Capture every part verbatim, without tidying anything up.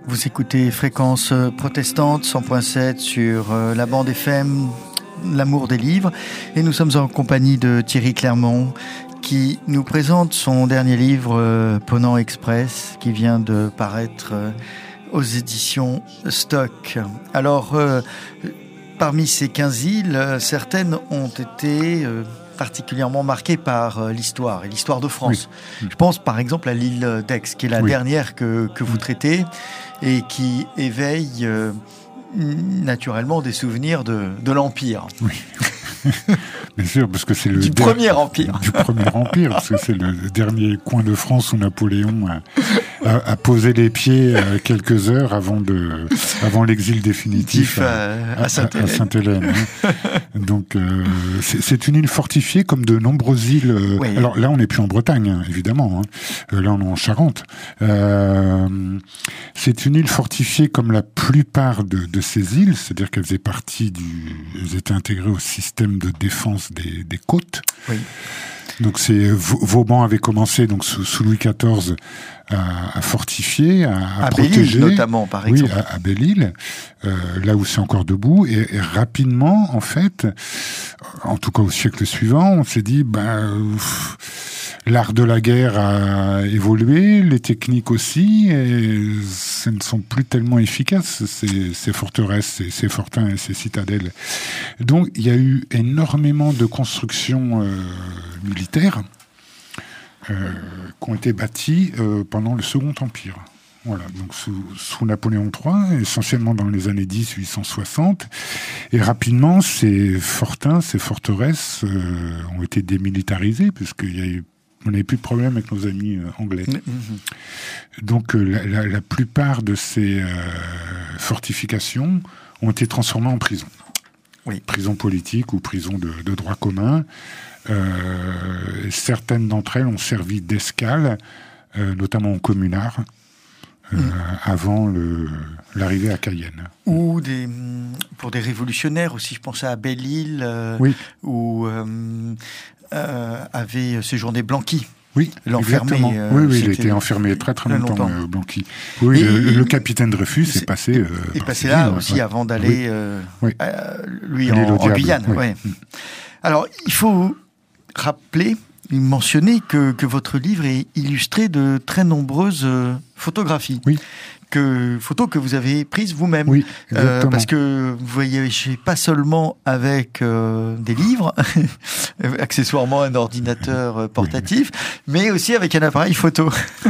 Vous écoutez Fréquence Protestante cent point sept sur euh, la bande F M, l'amour des livres. Et nous sommes en compagnie de Thierry Clermont qui nous présente son dernier livre, euh, Ponant Express, qui vient de paraître euh, aux éditions Stock. Alors, euh, parmi ces quinze îles, euh, certaines ont été... Euh, particulièrement marquée par euh, l'histoire et l'histoire de France. Oui. Je pense par exemple à l'île d'Aix, qui est la oui. dernière que, que vous traitez et qui éveille euh, naturellement des souvenirs de, de l'Empire. Oui. Bien sûr, parce que c'est le du der... premier empire. Du premier empire, parce que c'est le dernier coin de France où Napoléon a, a, a posé les pieds quelques heures avant de, avant l'exil définitif à, à, à Sainte-Hélène. À Sainte-Hélène hein. Donc, euh, c'est, c'est une île fortifiée comme de nombreuses îles. Oui. Alors là, on n'est plus en Bretagne, hein, évidemment. Hein. Là, on est en Charente. Euh, c'est une île fortifiée comme la plupart de, de ces îles, c'est-à-dire qu'elles faisaient partie du, elles étaient intégrées au système de défense des, des côtes. Oui. Donc c'est Vauban avait commencé donc sous, sous Louis quatorze à, à fortifier, à, à, à protéger, Belle-Île notamment par exemple. Oui, à, à Belle-Île, euh, là où c'est encore debout. Et, et rapidement, en fait, en tout cas au siècle suivant, on s'est dit ben. Ouf, l'art de la guerre a évolué, les techniques aussi, et ce ne sont plus tellement efficaces, ces, ces forteresses, ces, ces fortins et ces citadelles. Donc, il y a eu énormément de constructions euh, militaires euh, qui ont été bâties euh, pendant le Second Empire. Voilà, donc sous, sous Napoléon trois, essentiellement dans les années dix huit cent soixante, et rapidement, ces fortins, ces forteresses euh, ont été démilitarisées, puisqu'il y a eu on n'avait plus de problème avec nos amis euh, anglais. Mmh. Donc, euh, la, la, la plupart de ces euh, fortifications ont été transformées en prison. Oui. Prison politique ou prison de, de droit commun. Euh, certaines d'entre elles ont servi d'escale, euh, notamment aux communards, euh, mmh. avant le, l'arrivée à Cayenne. Ou des, pour des révolutionnaires aussi, je pensais à Belle-Île, euh, oui. où... Euh, Euh, avait séjourné Blanqui. Oui, l'enfermé. Euh, oui, oui, il était enfermé très très longtemps, longtemps. Euh, Blanqui. Oui, et, le, et, le capitaine Dreyfus est, est passé. Euh, est passé là ville, aussi ouais. avant d'aller, oui. Euh, oui. euh, lui, en, en Guyane. Oui. Ouais. Alors, il faut rappeler, mentionner que, que votre livre est illustré de très nombreuses euh, photographies. Oui. Que, photos que vous avez prises vous-même. Oui, euh, parce que vous voyagez pas seulement avec euh, des livres, accessoirement un ordinateur portatif, oui. mais aussi avec un appareil photo.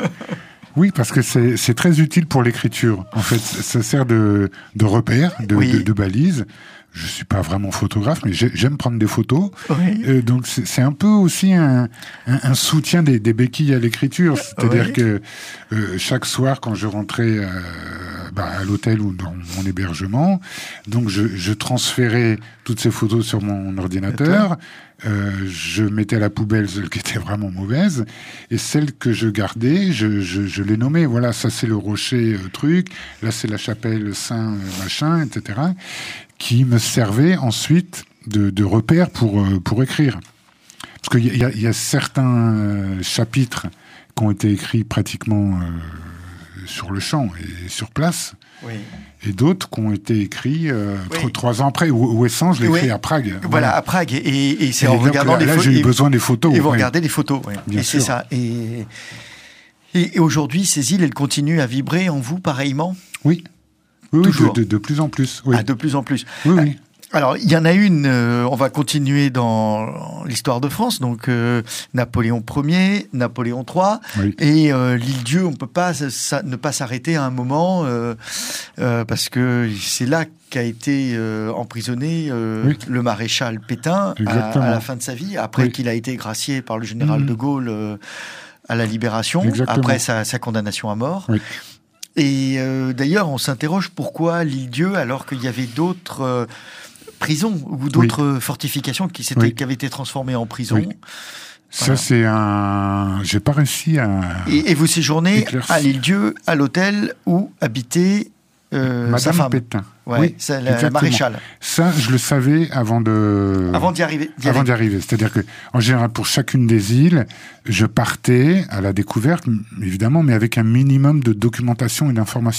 Oui, parce que c'est, c'est très utile pour l'écriture. En fait, ça sert de, de repère, de, oui. de, de balise. Je suis pas vraiment photographe, mais j'aime prendre des photos. Oui. Euh, donc c'est, c'est un peu aussi un, un, un soutien des, des béquilles à l'écriture. C'est-à-dire oui. que euh, chaque soir, quand je rentrais euh, bah, à l'hôtel ou dans mon hébergement, donc je, je transférais toutes ces photos sur mon ordinateur. Euh, je mettais à la poubelle celles qui étaient vraiment mauvaises, et celles que je gardais, je, je, je les nommais. Voilà, ça c'est le rocher euh, truc, là c'est la chapelle Saint euh, machin, et cetera, qui me servait ensuite de, de repère pour, euh, pour écrire. Parce qu'il y a, il y a certains euh, chapitres qui ont été écrits pratiquement euh, sur le champ et sur place. Oui. Et d'autres qui ont été écrits euh, oui. trois, trois ans après. Ouessant, je l'ai oui. écrit à Prague. Voilà, voilà, à Prague. Et, et c'est et en regardant là, les photos. Là, j'ai eu besoin des photos. Et vous ouais. regardez les photos. Ouais. Et sûr. C'est ça. Et, et, et aujourd'hui, ces îles, elles continuent à vibrer en vous pareillement ? Oui. Oui, Toujours. De, de, de plus en plus. Oui. Ah, de plus en plus. Oui, oui. Alors, il y en a une, euh, on va continuer dans l'histoire de France, donc euh, Napoléon Ier, Napoléon trois, oui. et euh, l'île-Dieu, on ne peut pas ça, ne pas s'arrêter à un moment, euh, euh, parce que c'est là qu'a été euh, emprisonné euh, oui. le maréchal Pétain à, à la fin de sa vie, après oui. qu'il a été gracié par le général mmh. de Gaulle euh, à la Libération, Exactement. après sa, sa condamnation à mort. Oui. Et euh, d'ailleurs, on s'interroge pourquoi l'île-Dieu, alors qu'il y avait d'autres... Euh, prisons ou d'autres oui. fortifications qui, oui. qui avaient été transformées en prison. Oui. Voilà. Ça, c'est un... J'ai pas réussi à... Et, et vous séjournez éclairci. À l'île-Dieu, à l'hôtel où habitait euh, Madame sa femme. Pétain. Ouais, oui, c'est la maréchale. Ça, je le savais avant de... Avant d'y arriver. D'y avant d'y arriver. C'est-à-dire que, en général, pour chacune des îles, je partais à la découverte, évidemment, mais avec un minimum de documentation et d'information.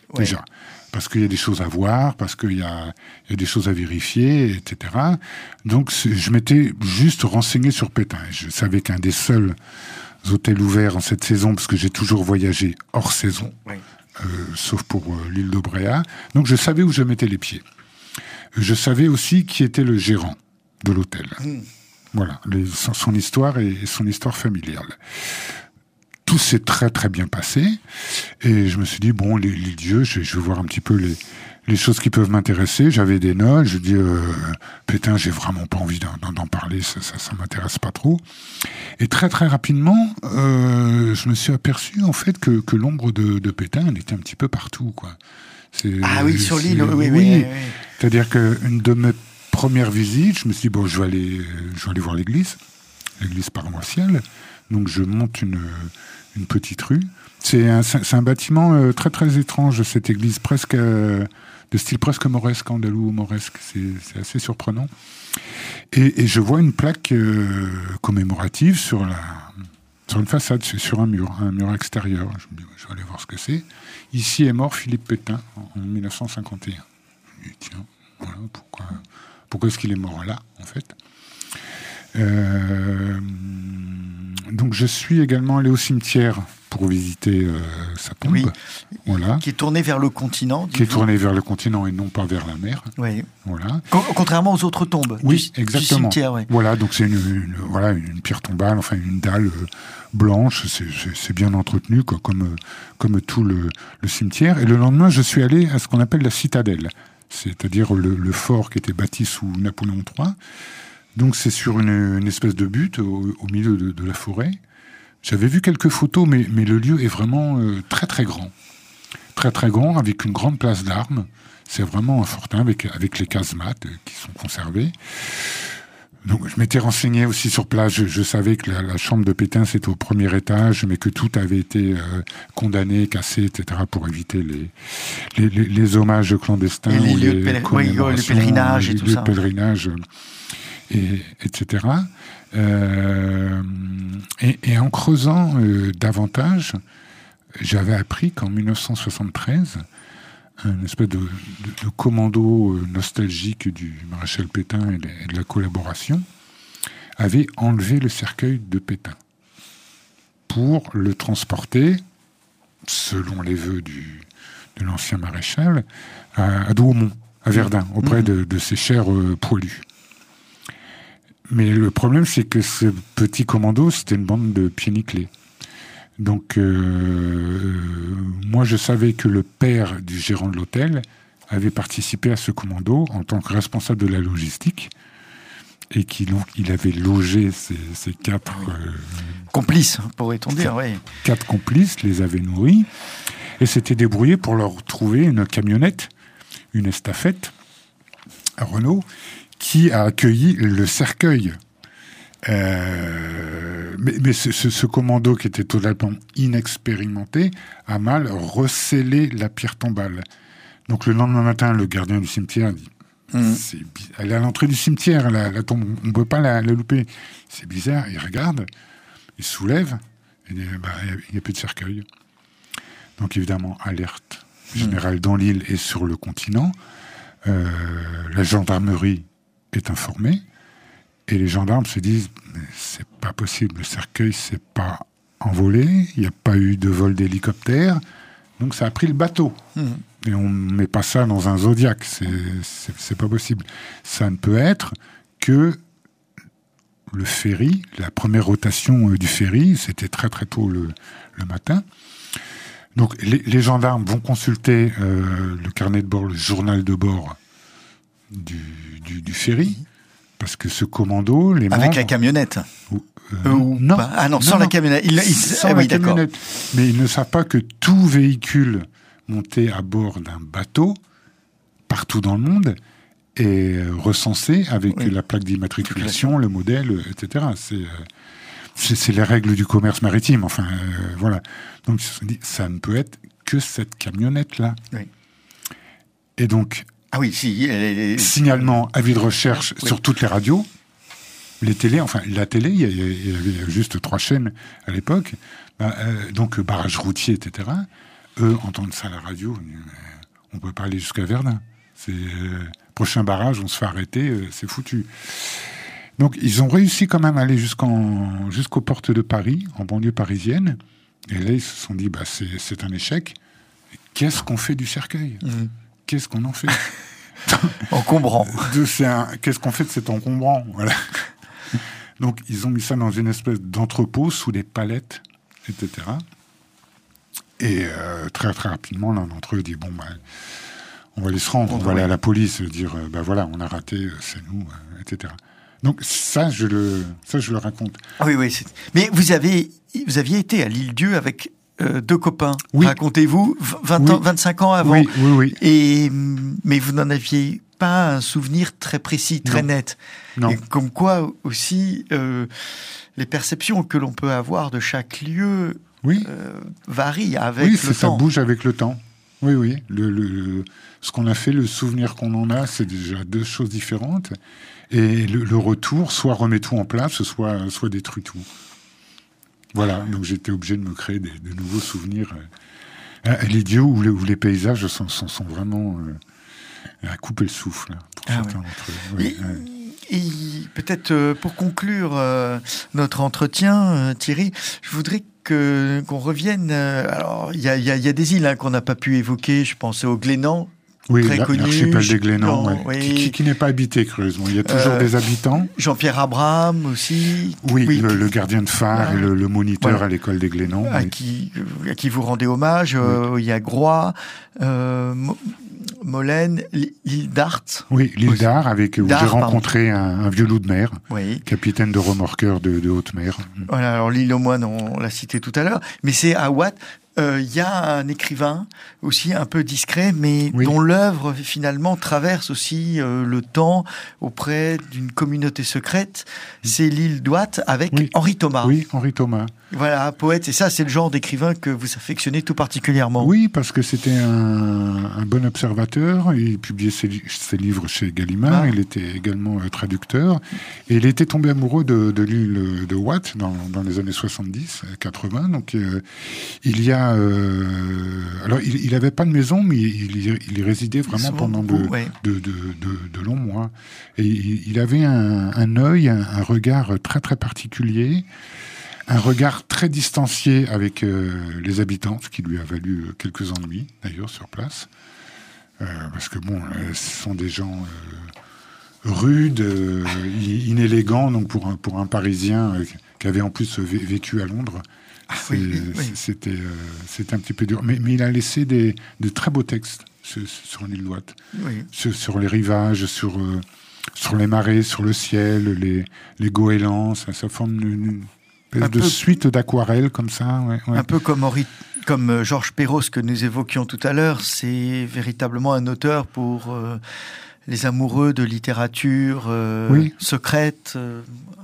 ouais. déjà. Parce qu'il y a des choses à voir, parce qu'il y a, il y a des choses à vérifier, et cetera. Donc, je m'étais juste renseigné sur Pétain. Je savais qu'un des seuls hôtels ouverts en cette saison, parce que j'ai toujours voyagé hors saison, oui. euh, sauf pour euh, l'île de Bréa. Donc, je savais où je mettais les pieds. Je savais aussi qui était le gérant de l'hôtel. Mmh. Voilà, les, son, son histoire et son histoire familiale. Tout s'est très très bien passé et je me suis dit bon les, les dieux je, je vais voir un petit peu les, les choses qui peuvent m'intéresser. J'avais des notes, je dis euh, Pétain j'ai vraiment pas envie d'en, d'en parler, ça, ça, ça m'intéresse pas trop. Et très très rapidement euh, je me suis aperçu en fait que, que l'ombre de, de Pétain elle était un petit peu partout quoi. C'est, ah oui sur l'île oui, oui, oui, oui, oui. C'est-à-dire qu'une de mes premières visites je me suis dit bon je vais aller je vais aller voir l'église l'église paroissiale. Donc je monte une une petite rue. C'est un, c'est un bâtiment euh, très très étrange, cette église, presque euh, de style presque mauresque, andalou-mauresque. C'est, c'est assez surprenant. Et, et je vois une plaque euh, commémorative sur la sur une façade, sur un mur, un mur extérieur. Je me dis, je vais aller voir ce que c'est. Ici est mort Philippe Pétain en dix-neuf cent cinquante et un. Je me dis, tiens, voilà, pourquoi, pourquoi est-ce qu'il est mort là, en fait ? Euh, donc je suis également allé au cimetière pour visiter euh, sa tombe, oui. Voilà. Qui est tournée vers le continent. Qui est tournée vers le continent et non pas vers la mer. Oui. Voilà. Con- contrairement aux autres tombes. Oui, du, exactement. Du cimetière, oui. Voilà, donc c'est une, une voilà une pierre tombale, enfin une dalle euh, blanche. C'est, c'est, c'est bien entretenu, quoi, comme euh, comme tout le, le cimetière. Et le lendemain, je suis allé à ce qu'on appelle la citadelle, c'est-à-dire le, le fort qui était bâti sous Napoléon trois. Donc c'est sur une, une espèce de butte au, au milieu de, de la forêt. J'avais vu quelques photos, mais, mais le lieu est vraiment euh, très très grand. Très très grand, avec une grande place d'armes. C'est vraiment un fortin avec, avec les casemates euh, qui sont conservées. Donc je m'étais renseigné aussi sur place. Je, je savais que la, la chambre de Pétain c'était au premier étage, mais que tout avait été euh, condamné, cassé, et cetera pour éviter les, les, les, les hommages clandestins. Et les lieux les de péler... oui, le pèlerinage et tout ça. Les lieux de pèlerinage. Et, et cetera. Euh, et, et en creusant euh, davantage, j'avais appris qu'en dix-neuf cent soixante-treize, un espèce de, de, de commando euh, nostalgique du maréchal Pétain et de, et de la collaboration avait enlevé le cercueil de Pétain pour le transporter, selon les vœux du, de l'ancien maréchal, à, à Douaumont, à Verdun, auprès mmh. de, de ses chers euh, poilus. Mais le problème, c'est que ce petit commando, c'était une bande de pieds nickelés. Donc, euh, moi, je savais que le père du gérant de l'hôtel avait participé à ce commando en tant que responsable de la logistique et qu'il il avait logé ces, ces quatre... Euh, complices, pourrait-on dire, oui. Quatre complices, les avait nourris et s'était débrouillé pour leur trouver une camionnette, une estafette à Renault, qui a accueilli le cercueil. Euh, mais mais ce, ce, ce commando qui était totalement inexpérimenté a mal recellé la pierre tombale. Donc le lendemain matin, le gardien du cimetière dit mmh. c'est, elle est à l'entrée du cimetière, la, la tombe, on ne peut pas la, la louper. C'est bizarre, il regarde, il soulève, et il bah, n'y a, a plus de cercueil. Donc évidemment, alerte générale mmh. dans l'île et sur le continent. Euh, la gendarmerie est informé et les gendarmes se disent mais c'est pas possible, le cercueil s'est pas envolé, il n'y a pas eu de vol d'hélicoptère, donc ça a pris le bateau. Mmh. Et on met pas ça dans un Zodiac, c'est, c'est, c'est pas possible. Ça ne peut être que le ferry, la première rotation du ferry, c'était très très tôt le, le matin. Donc les, les gendarmes vont consulter euh, le carnet de bord, le journal de bord du, du, du ferry, parce que ce commando, les avec membres, la camionnette ou, euh, ou non, pas. Ah non, non sans non, la camionnette. Il, il, sans ah, la oui, camionnette. D'accord. Mais ils ne savent pas que tout véhicule monté à bord d'un bateau, partout dans le monde, est recensé avec oui. la plaque d'immatriculation, le modèle, et cetera. C'est, euh, c'est, c'est les règles du commerce maritime. Enfin, euh, voilà. Donc, ils se sont dit, ça ne peut être que cette camionnette-là. Oui. Et donc, ah oui, si, elle est... signalement, avis de recherche oui. sur toutes les radios, les télés, enfin la télé, il y, y avait juste trois chaînes à l'époque, bah, euh, donc barrage routier, et cetera. eux entendent ça à la radio, on peut pas aller jusqu'à Verdun. C'est euh, prochain barrage, on se fait arrêter, euh, c'est foutu. Donc ils ont réussi quand même à aller jusqu'en, jusqu'aux portes de Paris, en banlieue parisienne. Et là, ils se sont dit, bah, c'est, c'est un échec. Qu'est-ce qu'on fait du cercueil ? mmh. Qu'est-ce qu'on en fait ? Encombrant. De, c'est un, qu'est-ce qu'on fait de cet encombrant ? Voilà. Donc, ils ont mis ça dans une espèce d'entrepôt sous des palettes, et cetera. Et euh, très, très rapidement, l'un d'entre eux dit, bon, bah, on va aller se rendre, on, on va aller à la police, dire, ben bah, voilà, on a raté, c'est nous, euh, et cetera. Donc ça, je le, ça, je le raconte. Oui, oui. C'est... Mais vous avez, vous aviez été à l'Île-Dieu avec euh, deux copains. Oui. Racontez-vous, vingt oui. ans, vingt-cinq ans avant. Oui, oui, oui. Et mais vous n'en aviez pas un souvenir très précis, très non. net. Non. Et comme quoi aussi, euh, les perceptions que l'on peut avoir de chaque lieu oui. euh, varient avec oui, le c'est, temps. ça bouge avec le temps. Oui, oui. Le, le, le, ce qu'on a fait, le souvenir qu'on en a, c'est déjà deux choses différentes. Et le, le retour, soit remet tout en place, soit, soit détruit tout. Voilà, donc j'étais obligé de me créer des, de nouveaux souvenirs. Euh, à l'Île-Dieu, où, où les paysages sont, sont, sont vraiment euh, à couper le souffle, pour ah certains ouais. d'entre eux. Oui, et, ouais. et peut-être euh, pour conclure euh, notre entretien, euh, Thierry, je voudrais que, qu'on revienne... Euh, alors, il y a, y, a, y a des îles hein, qu'on n'a pas pu évoquer, je pensais au Glénan. Oui, très la, connu, l'archipel des Glénans, ouais. oui. qui, qui, qui n'est pas habité, curieusement. Il y a toujours euh, des habitants. Jean-Pierre Abraham aussi. Oui, oui le, le gardien de phare ah, et le, le moniteur voilà. à l'école des Glénans. À, oui. qui, à qui vous rendez hommage. Oui. Euh, il y a Groix, euh, Molène, l'île d'Art. Oui, l'île aussi. d'Art, avec, où D'Art, j'ai rencontré un, un vieux loup de mer, oui. capitaine de remorqueur de, de haute mer. Voilà, alors l'île aux Moines, on l'a cité tout à l'heure. Mais c'est à Watt. Il euh, y a un écrivain aussi un peu discret, mais oui. dont l'œuvre finalement traverse aussi euh, le temps auprès d'une communauté secrète. C'est l'île d'Ouate avec oui. Henri Thomas. Oui, Henri Thomas. Voilà, poète. Et ça, c'est le genre d'écrivain que vous affectionnez tout particulièrement. Oui, parce que c'était un, un bon observateur. Il publiait ses, ses livres chez Gallimard. Ah. Il était également euh, traducteur. Et il était tombé amoureux de, de l'île de Watt dans, dans les années soixante-dix, quatre-vingts. Donc, euh, il y a... Euh, alors, il n'avait pas de maison, mais il, il y résidait vraiment pendant de, ouais. de, de, de, de longs mois. Et il, il avait un, un œil, un, un regard très, très particulier. Un regard très distancié avec euh, les habitants, ce qui lui a valu euh, quelques ennuis, d'ailleurs, sur place. Euh, parce que, bon, euh, ce sont des gens euh, rudes, euh, inélégants, donc pour un, pour un Parisien euh, qui avait en plus v- vécu à Londres, ah, oui, oui, oui. C'était, euh, c'était un petit peu dur. Mais, mais il a laissé des, de très beaux textes sur, sur l'île d'Ouate, oui. sur, sur les rivages, sur, euh, sur les marées, sur le ciel, les, les goélands, ça, ça forme une... une Un de peu, suite d'aquarelles comme ça. Ouais, ouais. Un peu comme, Henri, comme Georges Perros que nous évoquions tout à l'heure, c'est véritablement un auteur pour euh, les amoureux de littérature euh, oui. secrète, euh,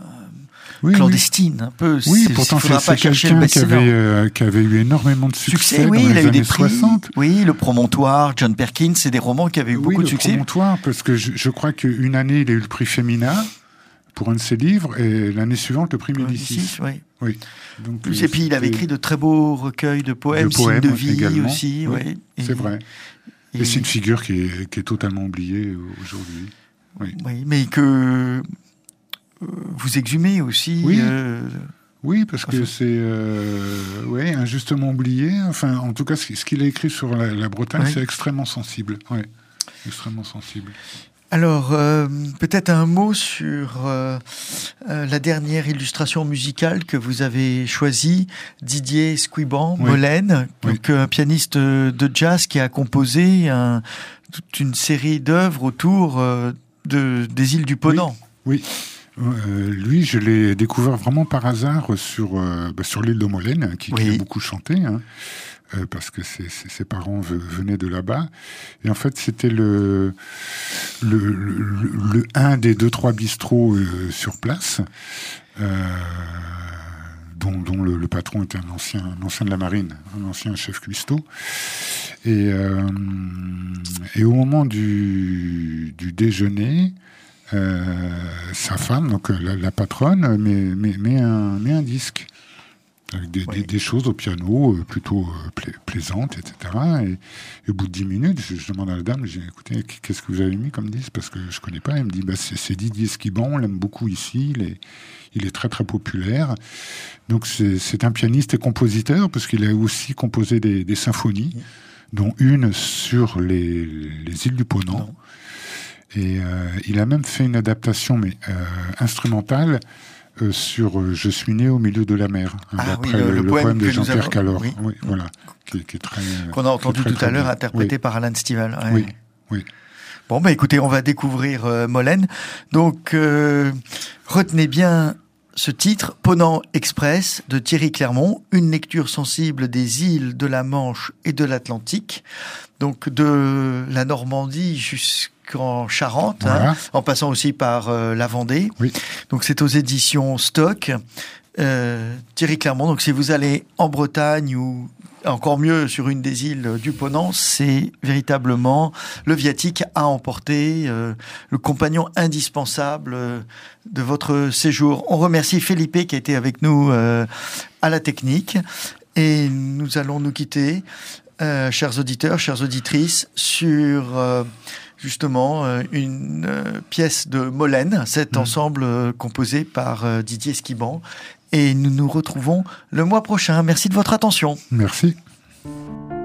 oui, clandestine, oui. un peu. Oui, c'est, pourtant c'est, c'est quelqu'un qui avait, euh, qui avait eu énormément de succès, succès oui, dans il les a eu années des prix, soixante. Oui, Le Promontoire, John Perkins, c'est des romans qui avaient eu oui, beaucoup de succès. Le Promontoire, parce que je, je crois qu'une année, il a eu le prix Femina pour un de ses livres, et l'année suivante, le prix Médicis. Oui. oui. Donc, et puis, il avait écrit de très beaux recueils de poèmes, de poèmes, signes de vie également. Aussi. Oui, ouais. C'est et, vrai. Et, et c'est une figure qui est, qui est totalement oubliée aujourd'hui. Oui. oui, mais que euh, vous exhumez aussi. Oui, euh, oui parce que enfin, c'est euh, ouais, injustement oublié. Enfin, en tout cas, ce qu'il a écrit sur la, la Bretagne, oui. c'est extrêmement sensible. Ouais. Extrêmement sensible. Alors, euh, peut-être un mot sur euh, euh, la dernière illustration musicale que vous avez choisie, Didier Squiban, oui. Molène, oui. donc un pianiste de jazz qui a composé un, toute une série d'œuvres autour euh, de, des îles du Ponant. Oui, oui. Euh, lui, je l'ai découvert vraiment par hasard sur, euh, bah, sur l'île de Molène, qui, oui. qui a beaucoup chanté, hein. Euh, parce que ses, ses, ses parents venaient de là-bas. Et en fait, c'était le, le, le, le un des deux, trois bistrots euh, sur place, euh, dont, dont le, le patron était un ancien, un ancien de la marine, un ancien chef cuistot. Et, euh, et au moment du, du déjeuner, euh, sa femme, donc la, la patronne, met, met, met, un, met un disque. avec des, Oui. des, des choses au piano euh, plutôt euh, pla- plaisantes, et cetera. Et, et au bout de dix minutes, je, je demande à la dame, j'ai écoutez, qu'est-ce que vous avez mis comme disque, parce que je connais pas. Elle me dit, bah, c'est, c'est Didier Esquiband, on l'aime beaucoup ici, il est, il est très très populaire. Donc c'est, c'est un pianiste et compositeur, parce qu'il a aussi composé des, des symphonies, oui. dont une sur les, les îles du Ponant. Non. Et euh, il a même fait une adaptation, mais euh, instrumentale, Euh, sur euh, Je suis né au milieu de la mer, hein, ah, d'après oui, le, le, le, le poème, poème de Jean-Pierre Jean-Pierre Calor, oui. oui, voilà, qui, qui est très qu'on a entendu très, tout à l'heure, bien. interprété oui. par Alan Stivell. Ouais. Oui, oui. Bon, bah écoutez, on va découvrir euh, Molène. Donc, euh, retenez bien ce titre, Ponant Express, de Thierry Clermont, une lecture sensible des îles de la Manche et de l'Atlantique, donc de la Normandie jusqu'en Charente, voilà. hein, en passant aussi par euh, la Vendée. Oui. Donc c'est aux éditions Stock. Euh, Thierry Clermont, donc si vous allez en Bretagne ou encore mieux sur une des îles du Ponant, c'est véritablement le viatique à emporter, euh, le compagnon indispensable euh, de votre séjour. On remercie Felipe qui a été avec nous euh, à la technique et nous allons nous quitter, euh, chers auditeurs, chères auditrices, sur euh, justement euh, une euh, pièce de Molène, cet mmh. ensemble euh, composé par euh, Didier Esquiband. Et nous nous retrouvons le mois prochain. Merci de votre attention. Merci.